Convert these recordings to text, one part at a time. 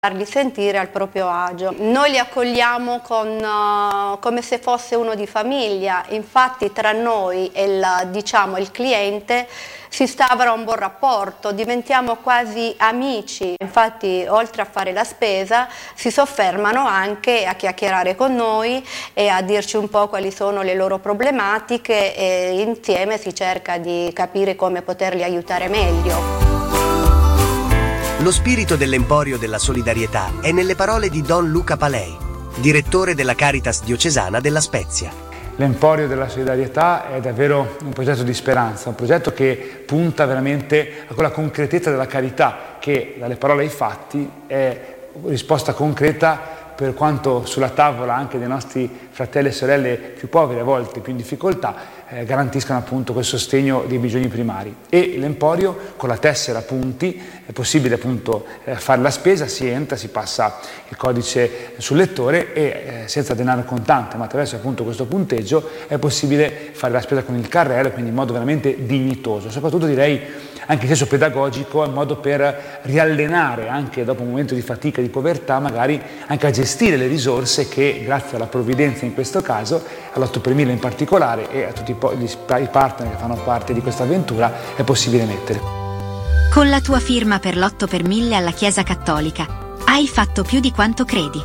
farli sentire al proprio agio. Noi li accogliamo come se fosse uno di famiglia, infatti tra noi e il cliente si instaura un buon rapporto, diventiamo quasi amici, infatti oltre a fare la spesa si soffermano anche a chiacchierare con noi e a dirci un po' quali sono le loro problematiche e insieme si cerca di capire come poterli aiutare meglio. Lo spirito dell'Emporio della Solidarietà è nelle parole di Don Luca Palei, direttore della Caritas diocesana della Spezia. L'Emporio della Solidarietà è davvero un progetto di speranza, un progetto che punta veramente a quella concretezza della carità che dalle parole ai fatti è risposta concreta per quanto sulla tavola anche dei nostri fratelli e sorelle più poveri, a volte più in difficoltà, garantiscano appunto quel sostegno dei bisogni primari. E l'Emporio con la tessera punti è possibile appunto fare la spesa, si entra, si passa il codice sul lettore e senza denaro contante, ma attraverso appunto questo punteggio è possibile fare la spesa con il carrello, quindi in modo veramente dignitoso, soprattutto direi anche in senso pedagogico, in modo per riallenare anche dopo un momento di fatica e di povertà magari anche a gestire le risorse che grazie alla provvidenza in questo caso, all'8 per 1000 in particolare e a tutti i partner che fanno parte di questa avventura è possibile mettere. Con la tua firma per l'8 per 1000 alla Chiesa Cattolica hai fatto più di quanto credi.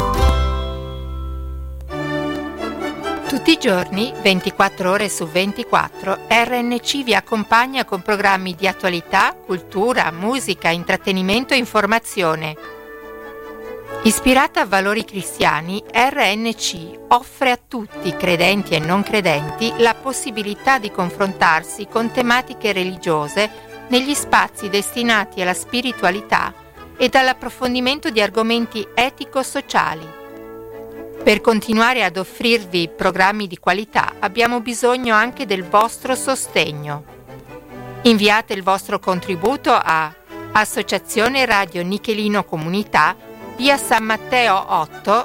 Tutti i giorni, 24 ore su 24, RNC vi accompagna con programmi di attualità, cultura, musica, intrattenimento e informazione. Ispirata a valori cristiani, RNC offre a tutti, credenti e non credenti, la possibilità di confrontarsi con tematiche religiose negli spazi destinati alla spiritualità ed all'approfondimento di argomenti etico-sociali. Per continuare ad offrirvi programmi di qualità abbiamo bisogno anche del vostro sostegno. Inviate il vostro contributo a Associazione Radio Nichelino Comunità, via San Matteo 8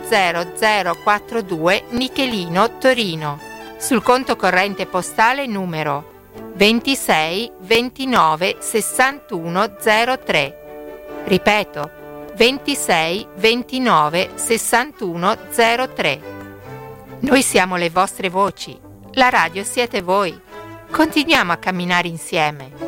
10042 Nichelino, Torino, sul conto corrente postale numero 26 29 61 03. Ripeto, 26 29 61 03. Noi siamo le vostre voci, la radio siete voi. Continuiamo a camminare insieme.